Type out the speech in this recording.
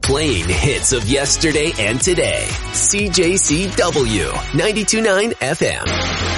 Playing hits of yesterday and today. CJCW 92.9 FM.